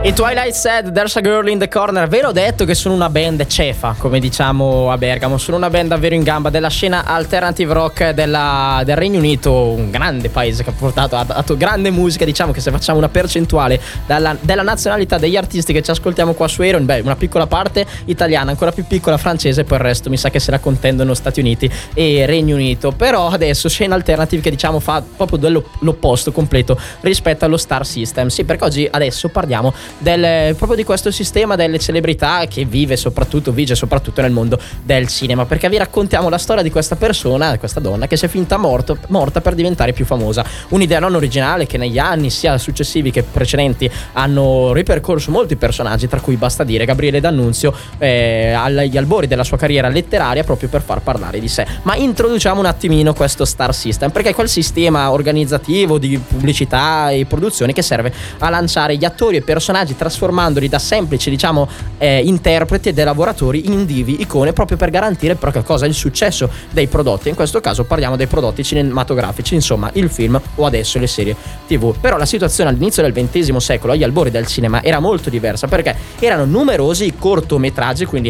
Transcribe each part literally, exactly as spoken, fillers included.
I Twilight said there's a girl in the corner. Ve l'ho detto che sono una band cefa, come diciamo a Bergamo. Sono una band davvero in gamba della scena alternative rock della, del Regno Unito, un grande paese che ha portato a, a grande musica. Diciamo che se facciamo una percentuale dalla, della nazionalità degli artisti che ci ascoltiamo qua su Aeron, beh, una piccola parte italiana, ancora più piccola francese, poi il resto mi sa che se la contendono Stati Uniti e Regno Unito. Però adesso scena alternative che diciamo fa proprio dello, l'opposto completo rispetto allo Star System. Sì, perché oggi adesso parliamo Del, proprio di questo sistema delle celebrità che vive soprattutto, vige soprattutto nel mondo del cinema, perché vi raccontiamo la storia di questa persona, questa donna che si è finta morto, morta per diventare più famosa. Un'idea non originale che negli anni sia successivi che precedenti hanno ripercorso molti personaggi, tra cui basta dire Gabriele D'Annunzio eh, agli albori della sua carriera letteraria, proprio per far parlare di sé. Ma introduciamo un attimino questo Star System, perché è quel sistema organizzativo di pubblicità e produzioni che serve a lanciare gli attori e personaggi, trasformandoli da semplici, diciamo, eh, interpreti e dei lavoratori in divi, icone, proprio per garantire però che cosa? Il successo dei prodotti. In questo caso parliamo dei prodotti cinematografici, insomma il film o adesso le serie tv. Però la situazione all'inizio del ventesimo secolo, agli albori del cinema, era molto diversa, perché erano numerosi i cortometraggi, quindi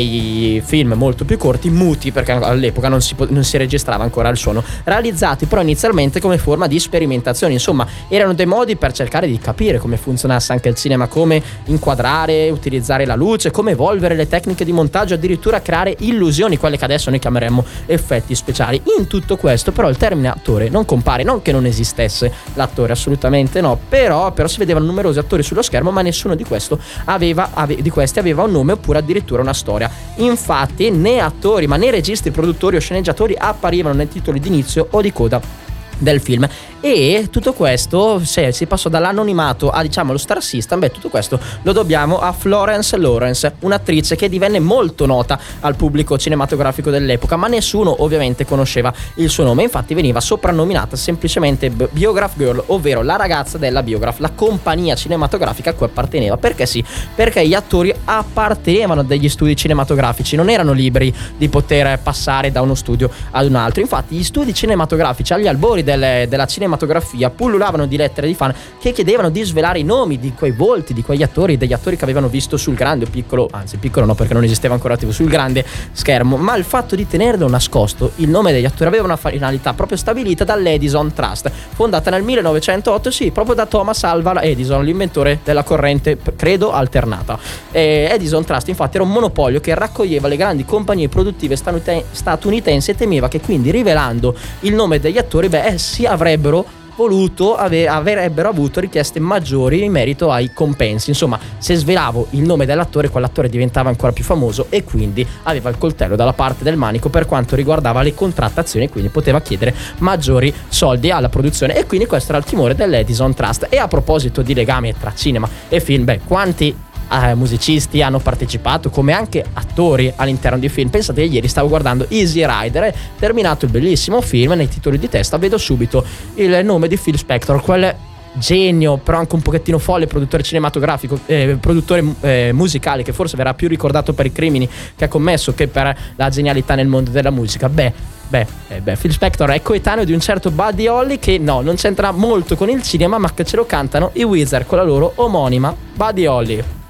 dei film molto più corti, muti, perché all'epoca non si, non si registrava ancora il suono, realizzati però inizialmente come forma di sperimentazione. Insomma, erano dei modi per cercare di capire come funzionasse anche il cinema, come inquadrare, utilizzare la luce, come evolvere le tecniche di montaggio, addirittura creare illusioni, quelle che adesso noi chiameremmo effetti speciali. In tutto questo però il termine attore non compare, non che non esistesse l'attore, assolutamente no, però, però si vedevano numerosi attori sullo schermo, ma nessuno di, questo aveva, ave, di questi aveva un nome oppure addirittura una storia. Infatti né attori, ma né registi, produttori o sceneggiatori apparivano nei titoli di inizio o di coda del film. E tutto questo, se si passò dall'anonimato a, diciamo, lo Star System, beh, tutto questo lo dobbiamo a Florence Lawrence, un'attrice che divenne molto nota al pubblico cinematografico dell'epoca, ma nessuno ovviamente conosceva il suo nome. Infatti veniva soprannominata semplicemente Biograph Girl, ovvero la ragazza della Biograph, la compagnia cinematografica a cui apparteneva. Perché sì? Perché gli attori appartenevano a degli studi cinematografici, non erano liberi di poter passare da uno studio ad un altro. Infatti gli studi cinematografici agli albori delle, della cinematografia pullulavano di lettere di fan che chiedevano di svelare i nomi di quei volti, di quegli attori, degli attori che avevano visto sul grande o piccolo, anzi piccolo no, perché non esisteva ancora attivo, sul grande schermo. Ma il fatto di tenerlo nascosto il nome degli attori aveva una finalità proprio stabilita dall'Edison Trust, fondata nel millenovecentootto, sì, proprio da Thomas Alva Edison, l'inventore della corrente, credo, alternata. E Edison Trust infatti era un monopolio che raccoglieva le grandi compagnie produttive statunitensi e temeva che quindi rivelando il nome degli attori, beh, essi avrebbero voluto ave- avrebbero avuto richieste maggiori in merito ai compensi. Insomma, se svelavo il nome dell'attore, quell'attore diventava ancora più famoso e quindi aveva il coltello dalla parte del manico per quanto riguardava le contrattazioni, quindi poteva chiedere maggiori soldi alla produzione. E quindi questo era il timore dell'Edison Trust. E a proposito di legame tra cinema e film, beh, quanti Eh, musicisti hanno partecipato come anche attori all'interno di film. Pensate che ieri stavo guardando Easy Rider e terminato il bellissimo film, nei titoli di testa vedo subito il nome di Phil Spector, quel genio però anche un pochettino folle produttore cinematografico, eh, produttore eh, musicale, che forse verrà più ricordato per i crimini che ha commesso che per la genialità nel mondo della musica. Beh Beh, eh beh, Phil Spector è coetaneo di un certo Buddy Holly, che no, non c'entra molto con il cinema, ma che ce lo cantano i Weezer con la loro omonima Buddy Holly.